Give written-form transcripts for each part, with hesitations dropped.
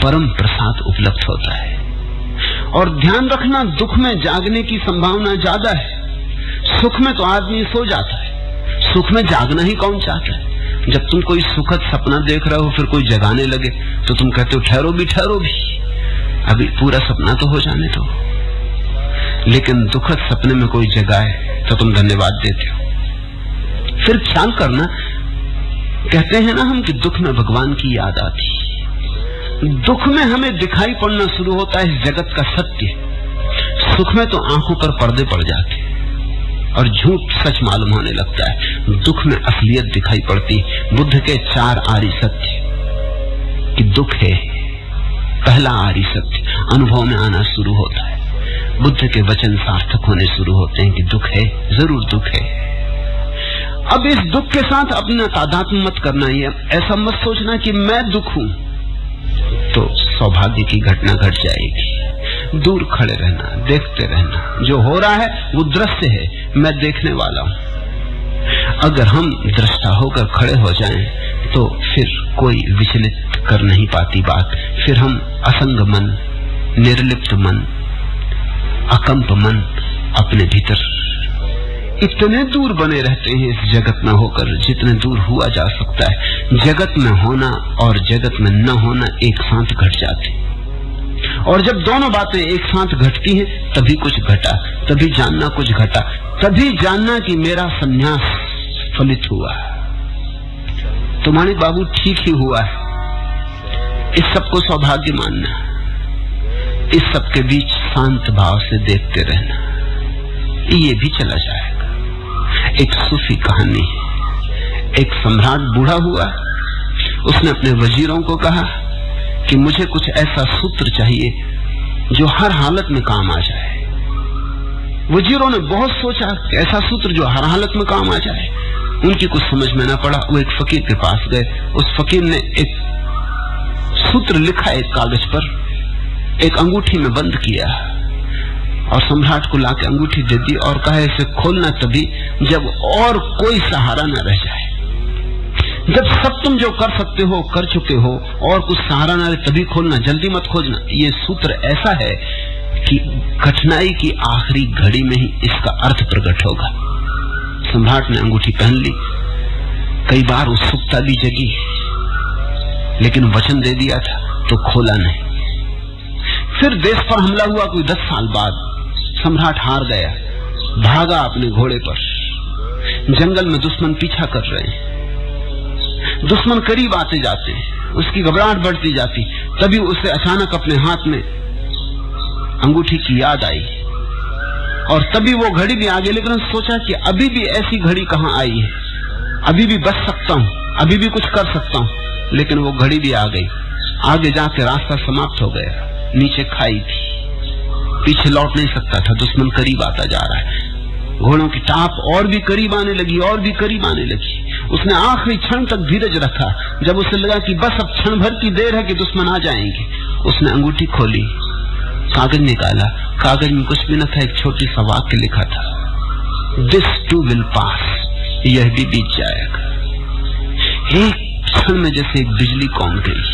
परम प्रसाद उपलब्ध होता है। और ध्यान रखना, दुख में जागने की संभावना ज्यादा है। सुख में तो आदमी सो जाता है, सुख में जागना ही कौन चाहता है। जब तुम कोई सुखद सपना देख रहे हो, फिर कोई जगाने लगे तो तुम कहते हो ठहरो भी, अभी पूरा सपना तो हो जाने दो। लेकिन दुखद सपने में कोई जगाए तो तुम धन्यवाद देते हो। फिर ख्याल करना, कहते हैं ना हम कि दुख में भगवान की याद आती। दुख में हमें दिखाई पड़ना शुरू होता है इस जगत का सत्य। सुख में तो आंखों पर पर्दे पड़ जाते और झूठ सच मालूम होने लगता है। दुख में असलियत दिखाई पड़ती। बुद्ध के 4 आर्य सत्य कि दुख है, पहला आर्य सत्य अनुभव में आना शुरू होता है। बुद्ध के वचन सार्थक होने शुरू होते हैं कि दुख है, जरूर दुख है। अब इस दुख के साथ अपना तादात्म्य मत करना। ये ऐसा मत सोचना कि मैं दुख हूं, तो सौभाग्य की घटना घट जाएगी। दूर खड़े रहना, देखते रहना। जो हो रहा है वो दृश्य है, मैं देखने वाला हूं। अगर हम दृष्टा होकर खड़े हो जाएं तो फिर कोई विचलित कर नहीं पाती बात। फिर हम असंग मन, निर्लिप्त मन, अकंप मन अपने भीतर इतने दूर बने रहते हैं इस जगत में होकर जितने दूर हुआ जा सकता है। जगत में होना और जगत में न होना एक साथ घट जाते, और जब दोनों बातें एक साथ घटती हैं तभी कुछ घटा, तभी जानना कुछ घटा, तभी जानना कि मेरा संन्यास फलित हुआ। तुम्हारे बाबू ठीक ही हुआ है। इस सबको सौभाग्य मानना, इस सबके बीच शांत भाव से देखते रहना, ये भी चला जाएगा। एक सूफी कहानी है। एक सम्राट बूढ़ा हुआ, उसने अपने वजीरों को कहा कि मुझे कुछ ऐसा सूत्र चाहिए जो हर हालत में काम आ जाए। वजीरों ने बहुत सोचा कि ऐसा सूत्र जो हर हालत में काम आ जाए। उनकी कुछ समझ में न पड़ा। वो एक फकीर के पास गए। उस फकीर ने एक सूत्र लिखा एक कागज पर, एक अंगूठी में बंद किया और सम्राट को लाके अंगूठी दे दी और कहा इसे खोलना तभी जब और कोई सहारा न रह जाए। जब सब तुम जो कर सकते हो कर चुके हो और कुछ सहारा न रहे तभी खोलना, जल्दी मत खोजना। ये सूत्र ऐसा है कि कठिनाई की आखिरी घड़ी में ही इसका अर्थ प्रकट होगा। सम्राट ने अंगूठी पहन ली। कई बार उत्सुकता भी जगी, लेकिन वचन दे दिया था तो खोला नहीं। फिर देश पर हमला हुआ। कोई 10 साल बाद सम्राट हार गया, भागा अपने घोड़े पर। जंगल में दुश्मन पीछा कर रहे हैं, दुश्मन करीब आते जाते, उसकी घबराहट बढ़ती जाती। तभी उसे अचानक अपने हाथ में अंगूठी की याद आई और तभी वो घड़ी भी आ गई। लेकिन सोचा कि अभी भी ऐसी घड़ी कहां आई है, अभी भी बच सकता हूं, अभी भी कुछ कर सकता हूं। लेकिन वो घड़ी भी आ गई। आगे जाके रास्ता समाप्त हो गया, नीचे खाई थी, पीछे लौट नहीं सकता था। दुश्मन करीब आता जा रहा है। घोड़ों की टाप और भी करीब आने लगी, और भी करीब आने लगी। उसने आखिरी क्षण तक धीरज रखा। जब उसे लगा कि बस अब क्षण भर की देर है कि दुश्मन आ जाएंगे, उसने अंगूठी खोली, कागज निकाला। कागज में कुछ भी न था, एक छोटी सा वाक्य लिखा था, दिस टू विल पास, यह भी बीत जाएगा। एक क्षण में जैसे एक बिजली कौन गई।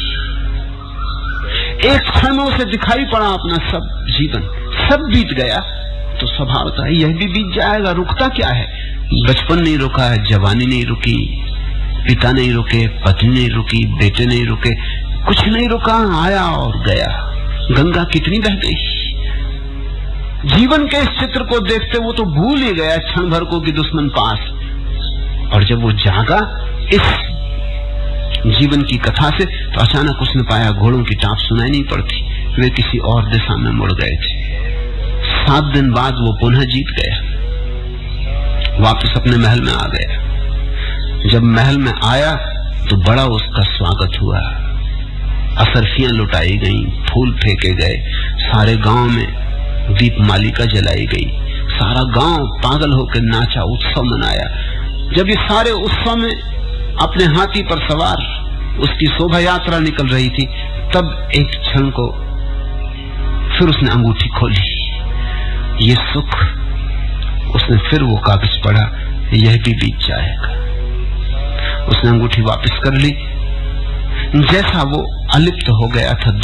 एक क्षण में उसे दिखाई पड़ा अपना सब जीवन, सब बीत गया। तो स्वभाव था यह भी बीत जाएगा। रुकता क्या है? बचपन नहीं रुका, जवानी नहीं रुकी, पिता नहीं रुके, पत्नी नहीं रुकी, बेटे नहीं रुके, कुछ नहीं रुका, आया और गया। गंगा कितनी बह गई। जीवन के इस चित्र को देखते वो तो भूल ही गया क्षण भर को कि दुश्मन पास। और जब वो जागा इस जीवन की कथा से, तो अचानक उसने पाया घोड़ों की टाप सुनाई नहीं पड़ती, वे किसी और दिशा में मुड़ गए थे। 7 दिन बाद वो पुनः जीत गया, वापस अपने महल में आ गया। जब महल में आया तो बड़ा उसका स्वागत हुआ। असरफियां लुटाई गईं, फूल फेंके गए, सारे गांव में दीप मालिका जलाई गई, सारा गांव पागल होकर नाचा, उत्सव मनाया। जब ये सारे उत्सव में अपने हाथी पर सवार उसकी शोभा यात्रा निकल रही थी, तब एक क्षण को फिर उसने अंगूठी खोली। ये सुख, उसने फिर वो कागज पढ़ा, यह भी बीत जाएगा। उसने अंगूठी वापस कर ली। जैसा वो अलिप्त हो गया था